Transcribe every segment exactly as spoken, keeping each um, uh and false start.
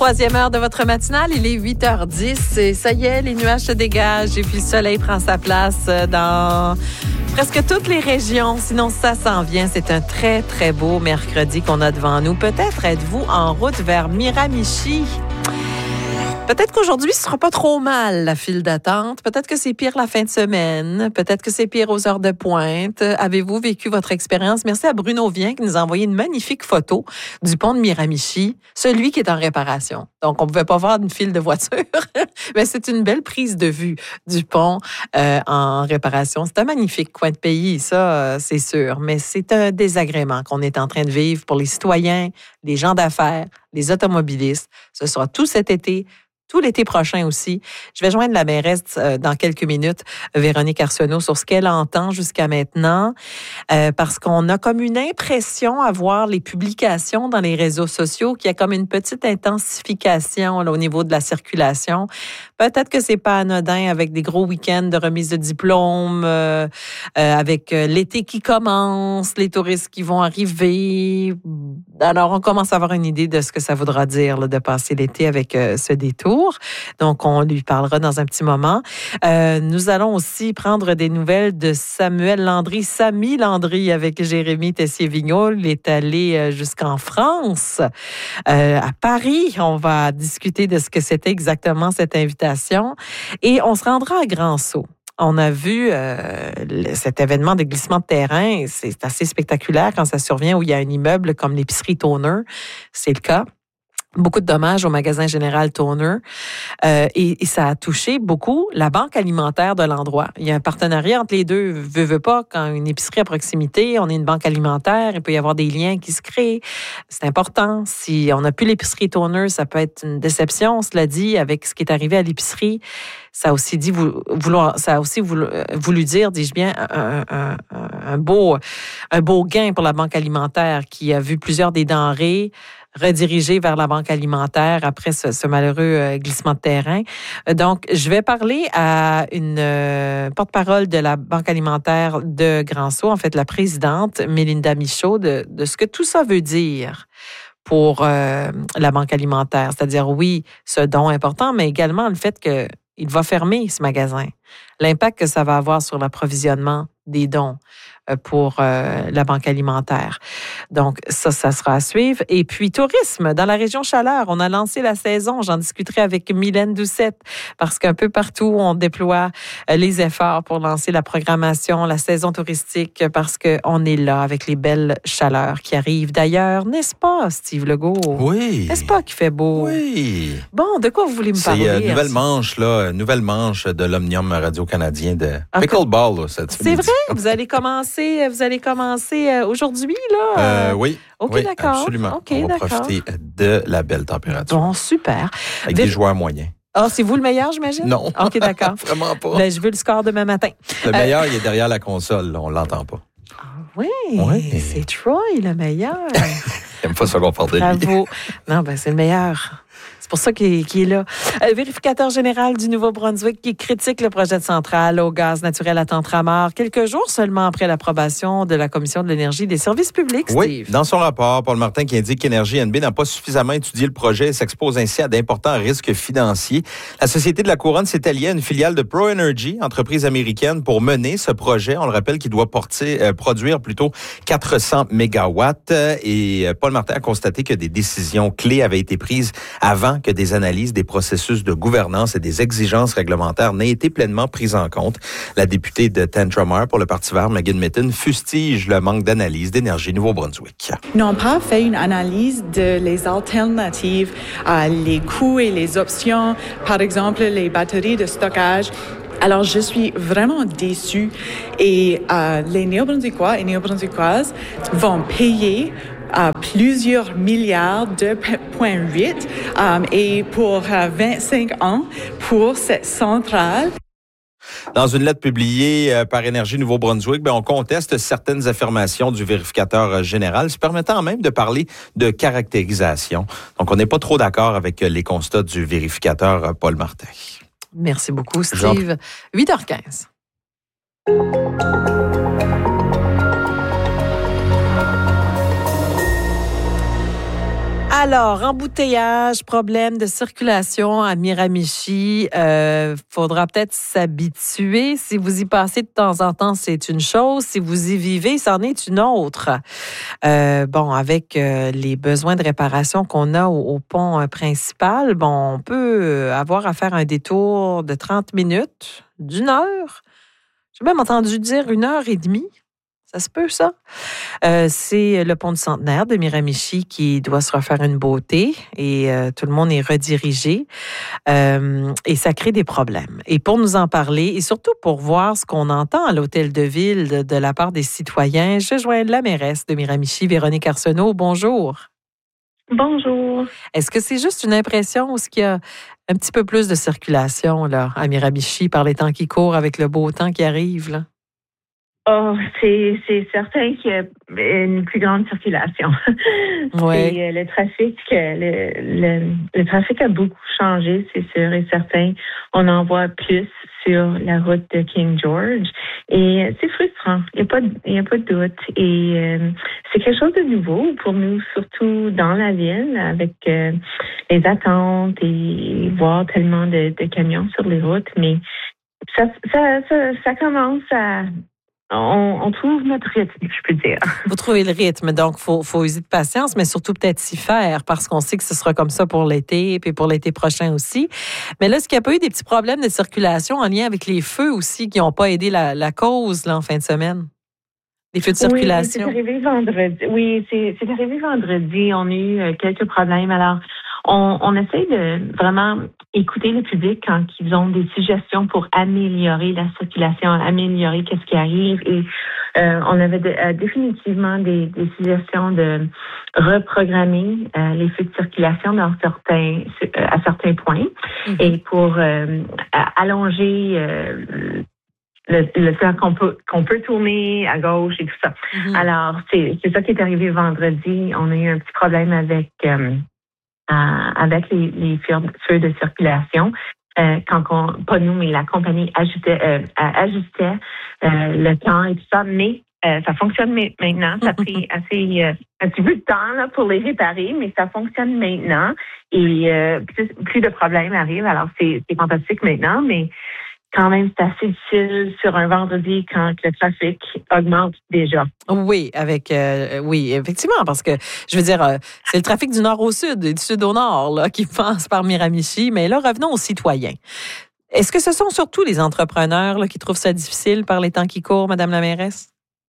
Troisième heure de votre matinale, il est huit heures dix et ça y est, les nuages se dégagent et puis le soleil prend sa place dans presque toutes les régions. Sinon, ça s'en vient. C'est un très, très beau mercredi qu'on a devant nous. Peut-être êtes-vous en route vers Miramichi. Peut-être qu'aujourd'hui, ce ne sera pas trop mal, la file d'attente. Peut-être que c'est pire la fin de semaine. Peut-être que c'est pire aux heures de pointe. Avez-vous vécu votre expérience? Merci à Bruno Vien qui nous a envoyé une magnifique photo du pont de Miramichi, celui qui est en réparation. Donc, on ne pouvait pas voir une file de voitures, mais c'est une belle prise de vue du pont euh, en réparation. C'est un magnifique coin de pays, ça, euh, c'est sûr. Mais c'est un désagrément qu'on est en train de vivre pour les citoyens, les gens d'affaires, les automobilistes. Ce sera tout cet été, tout l'été prochain aussi. Je vais joindre la mairesse euh, dans quelques minutes, Véronique Arsenault, sur ce qu'elle entend jusqu'à maintenant, euh, parce qu'on a comme une impression à voir les publications dans les réseaux sociaux qu'il y a comme une petite intensification là, au niveau de la circulation. Peut-être que c'est pas anodin avec des gros week-ends de remise de diplômes, euh, euh, avec euh, l'été qui commence, les touristes qui vont arriver. Alors, on commence à avoir une idée de ce que ça voudra dire là, de passer l'été avec euh, ce détour. Donc, on lui parlera dans un petit moment. Euh, nous allons aussi prendre des nouvelles de Samuel Landry, Samy Landry avec Jérémy Tessier-Vignot. Il est allé jusqu'en France, euh, à Paris. On va discuter de ce que c'était exactement cette invitation. Et on se rendra à Grand-Sault. On a vu euh, cet événement de glissement de terrain. C'est assez spectaculaire quand ça survient où il y a un immeuble comme l'épicerie Toner. C'est le cas. Beaucoup de dommages au magasin général Toner. Euh, et, et ça a touché beaucoup la banque alimentaire de l'endroit. Il y a un partenariat entre les deux. Veux, veux pas, quand une épicerie à proximité, on est une banque alimentaire, il peut y avoir des liens qui se créent. C'est important. Si on n'a plus l'épicerie Toner, ça peut être une déception. Cela dit, avec ce qui est arrivé à l'épicerie, ça a aussi dit vouloir, ça a aussi voulu, voulu dire, dis-je bien, un, un, un beau, un beau gain pour la banque alimentaire qui a vu plusieurs des denrées redirigé vers la banque alimentaire après ce, ce malheureux euh, glissement de terrain. Donc, je vais parler à une euh, porte-parole de la banque alimentaire de Grand-Sault, en fait, la présidente, Mélinda Michaud, de, de ce que tout ça veut dire pour euh, la banque alimentaire. C'est-à-dire, oui, ce don important, mais également le fait qu'il va fermer ce magasin. L'impact que ça va avoir sur l'approvisionnement des dons pour euh, la banque alimentaire. Donc, ça, ça sera à suivre. Et puis, tourisme dans la région Chaleur. On a lancé la saison. J'en discuterai avec Mylène Doucette parce qu'un peu partout, on déploie euh, les efforts pour lancer la programmation, la saison touristique parce qu'on est là avec les belles chaleurs qui arrivent. D'ailleurs, n'est-ce pas, Steve Legault? Oui. N'est-ce pas qu'il fait beau? Oui. Bon, de quoi vous voulez me parler? C'est euh, nouvelle manche, là, nouvelle manche de l'Omnium Radio-Canadien de okay. Pickleball, là, cette C'est vrai? Vous allez commencer Vous allez commencer aujourd'hui, là? Euh, oui. OK, oui, d'accord. Absolument. Okay, On va d'accord. profiter de la belle température. Bon, super. Avec Vé- des joueurs moyens. Ah, c'est vous le meilleur, j'imagine? Non. OK, d'accord. Vraiment pas. Ben, je veux le score demain matin. Le meilleur, euh... il est derrière la console. Là, on l'entend pas. Ah oui, oui. C'est Troy, le meilleur. J'aime pas ça qu'on parle de lui. Bravo. Non, ben c'est le meilleur. C'est pour ça qu'il, qu'il est là. Le vérificateur général du Nouveau-Brunswick qui critique le projet de centrale au gaz naturel à Tentramar, quelques jours seulement après l'approbation de la Commission de l'énergie et des services publics, Steve. Oui, dans son rapport, Paul Martin qui indique qu'Énergie N B n'a pas suffisamment étudié le projet et s'expose ainsi à d'importants risques financiers. La Société de la Couronne s'est alliée à une filiale de ProEnergy, entreprise américaine, pour mener ce projet. On le rappelle qu'il doit porter, euh, produire plutôt quatre cents mégawatts. Et Paul Martin a constaté que des décisions clés avaient été prises avant que des analyses, des processus de gouvernance et des exigences réglementaires n'aient été pleinement prises en compte. La députée de Tentramar pour le Parti vert, Megan Mitton, fustige le manque d'analyse d'Énergie Nouveau-Brunswick. Ils n'ont pas fait une analyse de les alternatives, euh, les coûts et les options, par exemple les batteries de stockage. Alors, je suis vraiment déçue et euh, les Néo-Brunswickois et Néo-Brunswickoises vont payer à plusieurs milliards de point huit um, et pour uh, vingt-cinq ans pour cette centrale. Dans une lettre publiée par Énergie Nouveau-Brunswick, ben, on conteste certaines affirmations du vérificateur général, se permettant même de parler de caractérisation. Donc, on n'est pas trop d'accord avec les constats du vérificateur Paul Martin. Merci beaucoup, Steve. huit heures quinze. Alors, embouteillage, problème de circulation à Miramichi. Euh, faudra peut-être s'habituer. Si vous y passez de temps en temps, c'est une chose. Si vous y vivez, c'en est une autre. Euh, bon, avec euh, les besoins de réparation qu'on a au, au pont euh, principal, bon, on peut avoir à faire un détour de trente minutes, d'une heure. J'ai même entendu dire une heure et demie. Ça se peut, ça? Euh, c'est le pont du Centenaire de Miramichi qui doit se refaire une beauté et euh, tout le monde est redirigé euh, et ça crée des problèmes. Et pour nous en parler et surtout pour voir ce qu'on entend à l'hôtel de ville de, de la part des citoyens, je joins la mairesse de Miramichi, Véronique Arsenault. Bonjour. Bonjour. Est-ce que c'est juste une impression ou est-ce qu'il y a un petit peu plus de circulation là, à Miramichi par les temps qui courent avec le beau temps qui arrive, là? Oh, c'est, c'est certain qu'il y a une plus grande circulation. Ouais. Et, euh, le trafic, le, le, le trafic a beaucoup changé, c'est sûr et certain. On en voit plus sur la route de King George et c'est frustrant. Il n'y a pas, il y a pas de doute. Et euh, c'est quelque chose de nouveau pour nous, surtout dans la ville, avec euh, les attentes et voir tellement de, de camions sur les routes. Mais ça, ça, ça, ça commence à On, on trouve notre rythme, je peux dire. Vous trouvez le rythme, donc il faut, faut user de patience, mais surtout peut-être s'y faire, parce qu'on sait que ce sera comme ça pour l'été, puis pour l'été prochain aussi. Mais là, est-ce qu'il n'y a pas eu des petits problèmes de circulation en lien avec les feux aussi qui n'ont pas aidé la, la cause là, en fin de semaine? Les feux de circulation? Oui, c'est arrivé vendredi. Oui, c'est, c'est arrivé vendredi. On a eu quelques problèmes. Alors, on, on essaie de vraiment écouter le public quand ils ont des suggestions pour améliorer la circulation, améliorer qu'est-ce qui arrive. Et euh, on avait de, euh, définitivement des, des suggestions de reprogrammer euh, les feux de circulation dans certains, euh, à certains points mm-hmm. et pour euh, allonger euh, Le, le temps qu'on peut qu'on peut tourner à gauche et tout ça. Mm-hmm. Alors, c'est, c'est ça qui est arrivé vendredi. On a eu un petit problème avec euh, euh, avec les, les feux de circulation. Euh, quand on, pas nous, mais la compagnie ajustait, euh, ajustait euh, le temps et tout ça. Mais euh, ça fonctionne maintenant. Ça a pris assez euh, un petit peu de temps là, pour les réparer, mais ça fonctionne maintenant. Et euh, plus, plus de problèmes arrivent. Alors, c'est, c'est fantastique maintenant, mais quand même, c'est assez difficile sur un vendredi quand le trafic augmente déjà. Oui, avec euh, oui, effectivement, parce que je veux dire, euh, c'est le trafic du nord au sud et du sud au nord là, qui passe par Miramichi. Mais là, revenons aux citoyens. Est-ce que ce sont surtout les entrepreneurs là, qui trouvent ça difficile par les temps qui courent, Madame la mairesse?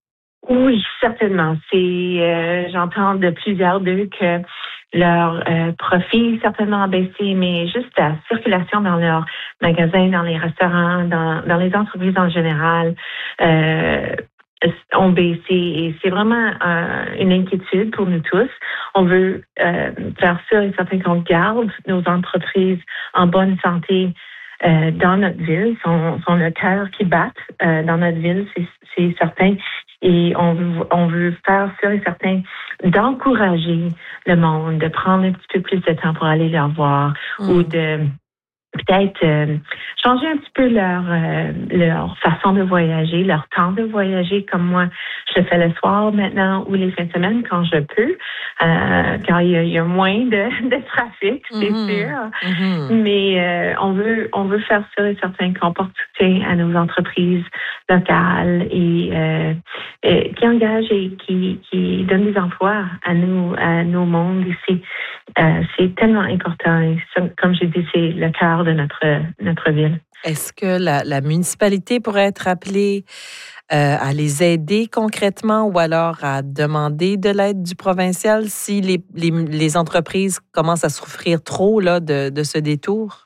Oui, certainement. C'est euh, j'entends de plusieurs d'eux que leur euh, profit certainement a baissé, mais juste la circulation dans leurs magasins, dans les restaurants, dans, dans les entreprises en général, euh, ont baissé. Et c'est vraiment euh, une inquiétude pour nous tous. On veut euh, faire sûr et certain qu'on garde nos entreprises en bonne santé euh, dans notre ville. Sont, sont le cœur qui bat euh, dans notre ville, c'est, c'est certain. Et on veut, on veut faire sûr et certain d'encourager le monde, de prendre un petit peu plus de temps pour aller leur voir mmh. ou de peut-être euh, changer un petit peu leur euh, leur façon de voyager, leur temps de voyager, comme moi, je le fais le soir maintenant ou les fins de semaine quand je peux, euh, quand il y a, il y a moins de, de trafic, c'est mmh. sûr. Mmh. Mais euh, on veut on veut faire sûr et certain qu'on porte soutien à nos entreprises locales et, euh, et qui engagent et qui, qui donnent des emplois à nous, à nos mondes ici. Euh, c'est tellement important. Et ça, comme j'ai dit, c'est le cœur de notre, notre ville. Est-ce que la, la municipalité pourrait être appelée euh, à les aider concrètement ou alors à demander de l'aide du provincial si les, les, les entreprises commencent à souffrir trop là, de, de ce détour?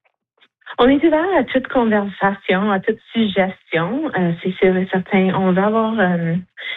On est ouvert à toute conversation, à toute suggestion. Euh, c'est sûr et certain. On va avoir... Euh,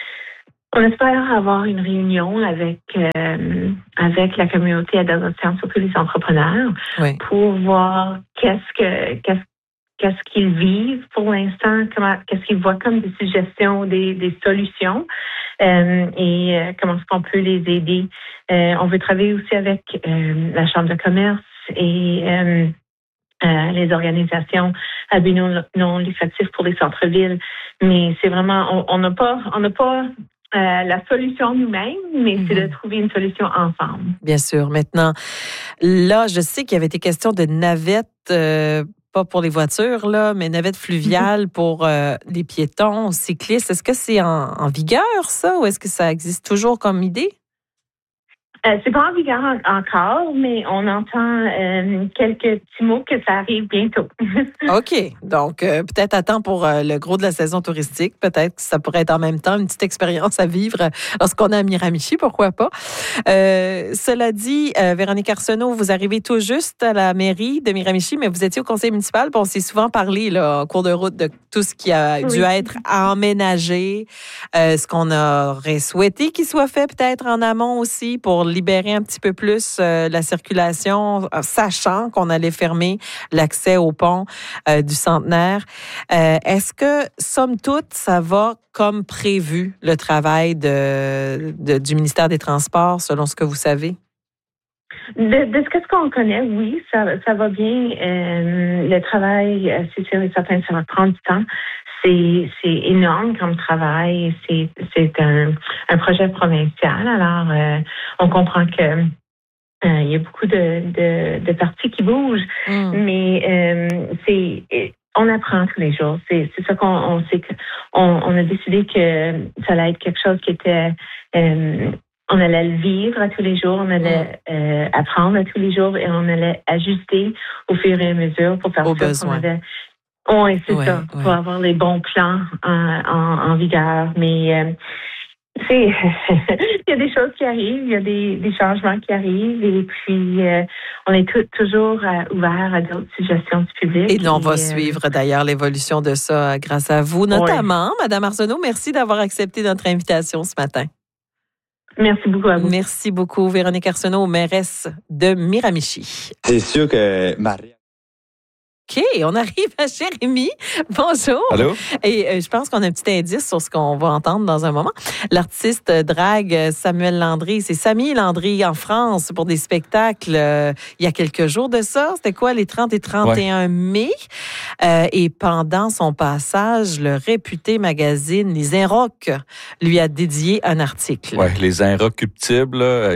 On espère avoir une réunion avec euh, avec la communauté à Douglastown, surtout les entrepreneurs, oui. pour voir qu'est-ce que qu'est-ce qu'est-ce qu'ils vivent pour l'instant, comment qu'est-ce qu'ils voient comme des suggestions, des, des solutions, euh, et euh, comment est-ce qu'on peut les aider. Euh, on veut travailler aussi avec euh, la Chambre de commerce et euh, Euh, les organisations à but non, non lucratif pour les centres-villes, mais c'est vraiment on n'a pas on n'a pas euh, la solution nous-mêmes, mais mm-hmm. c'est de trouver une solution ensemble. Bien sûr. Maintenant, là, je sais qu'il y avait été question de navettes, euh, pas pour les voitures, là, mais navettes fluviales mm-hmm. pour euh, les piétons, cyclistes. Est-ce que c'est en, en vigueur, ça, ou est-ce que ça existe toujours comme idée? Euh, c'est pas en vigueur en, encore, mais on entend euh, quelques petits mots que ça arrive bientôt. OK. Donc, euh, peut-être à temps pour euh, le gros de la saison touristique. Peut-être que ça pourrait être en même temps une petite expérience à vivre lorsqu'on est à Miramichi, pourquoi pas. Euh, cela dit, euh, Véronique Arsenault, vous arrivez tout juste à la mairie de Miramichi, mais vous étiez au conseil municipal, puis on s'est souvent parlé là, en cours de route de tout ce qui a dû oui. être emménagé, euh, ce qu'on aurait souhaité qu'il soit fait peut-être en amont aussi pour libérer un petit peu plus euh, la circulation, euh, sachant qu'on allait fermer l'accès au pont euh, du Centenaire. Euh, est-ce que, somme toute, ça va comme prévu, le travail de, de, du ministère des Transports, selon ce que vous savez? De, de ce qu'on connaît, oui, ça, ça va bien. Euh, le travail, c'est sûr et certain, ça va prendre du temps. C'est, c'est énorme comme travail. C'est, c'est un, un projet provincial. Alors, euh, on comprend que euh, il y a beaucoup de, de, de parties qui bougent, mm. mais euh, c'est, on apprend tous les jours. C'est, c'est ça qu'on on sait que on, on a décidé que ça allait être quelque chose qui était euh, on allait le vivre à tous les jours, on allait euh, apprendre à tous les jours et on allait ajuster au fur et à mesure pour faire sûr qu'on avait. Oui, c'est ouais, ça, ouais. pour avoir les bons plans en, en, en vigueur. Mais euh, c'est il y a des choses qui arrivent, il y a des, des changements qui arrivent et puis euh, on est tout, toujours euh, ouvert à d'autres suggestions du public. Et, et on va euh, suivre d'ailleurs l'évolution de ça grâce à vous, notamment. Ouais. Madame Arsenault, merci d'avoir accepté notre invitation ce matin. Merci beaucoup à vous. Merci beaucoup, Véronique Arsenault, mairesse de Miramichi. C'est sûr que Marie... OK, on arrive à Jérémy. Bonjour. Allô? Et euh, je pense qu'on a un petit indice sur ce qu'on va entendre dans un moment. L'artiste drague Samuel Landry, c'est Samy Landry en France pour des spectacles euh, il y a quelques jours de ça. C'était quoi, les trente et trente et un ouais. mai? Euh, et pendant son passage, le réputé magazine Les Inrocks lui a dédié un article. Oui, Les Inrocuptibles, là.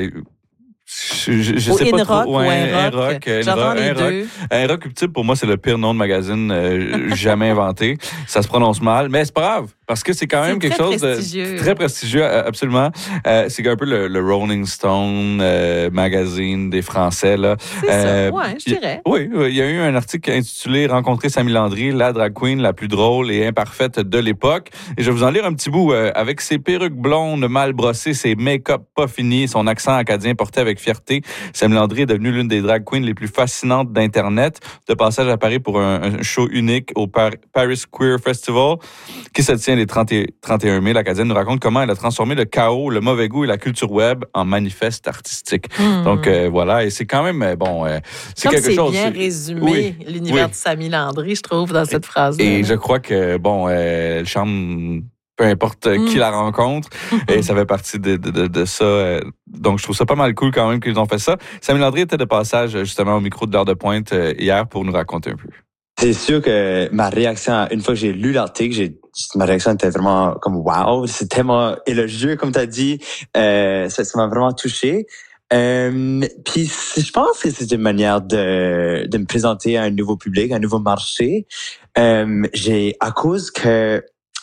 Je, je, je sais pas trop. Ou ouais, un rock. J'entends les deux. Inrocuptible, pour moi, c'est le pire nom de magazine euh, jamais inventé. Ça se prononce mal, mais c'est pas grave. Parce que c'est quand même c'est quelque chose de très prestigieux, absolument. Euh, c'est un peu le, le Rolling Stone euh, magazine des Français, là. C'est euh, ça, ouais, je dirais. Y, oui, il y a eu un article intitulé « Rencontrer Samy Landry, la drag queen la plus drôle et imparfaite de l'époque ». Et je vais vous en lire un petit bout. Euh, avec ses perruques blondes mal brossées, ses make-up pas finis, son accent acadien porté avec fierté, Samy Landry est devenue l'une des drag queens les plus fascinantes d'Internet. De passage à Paris pour un, un show unique au Par- Paris Queer Festival, qui se tient les trente et un mai, l'Acadienne nous raconte comment elle a transformé le chaos, le mauvais goût et la culture web en manifeste artistique. Mmh. Donc euh, voilà, et c'est quand même bon. Euh, c'est Comme quelque c'est chose. bien c'est... résumé oui, l'univers oui. de Samy Landry, je trouve, dans cette phrase. Et je crois que bon, euh, elle chante peu importe mmh. qui la rencontre, et ça fait partie de, de, de, de ça. Donc je trouve ça pas mal cool quand même qu'ils ont fait ça. Samy Landry était de passage justement au micro de l'heure de pointe hier pour nous raconter un peu. C'est sûr que ma réaction, une fois que j'ai lu l'article, j'ai, ma réaction était vraiment comme wow, c'est tellement élogieux, comme tu as dit, euh, ça, ça m'a vraiment touché. Euh, puis je pense que c'est une manière de, de me présenter à un nouveau public, à un nouveau marché. Euh, j'ai, à cause que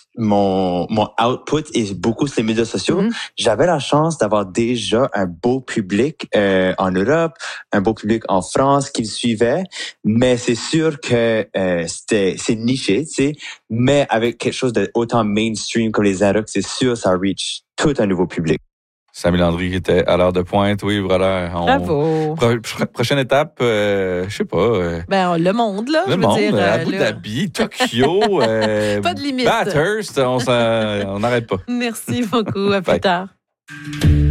mon mon output est beaucoup sur les médias sociaux. Mm-hmm. J'avais la chance d'avoir déjà un beau public euh, en Europe, un beau public en France qui me suivait, mais c'est sûr que euh, c'était c'est niché, tu sais, mais avec quelque chose de autant mainstream comme les Inrocks, c'est sûr ça reach tout un nouveau public. Samy Landry qui était à l'heure de pointe, oui, voilà. On... Bravo. Pro... Prochaine étape, euh, je sais pas. Euh... Ben, le monde, là. Le je monde, veux dire, euh, Abu Dhabi, Tokyo. euh, pas de limite. Bathurst, on n'arrête pas. Merci beaucoup. À plus tard.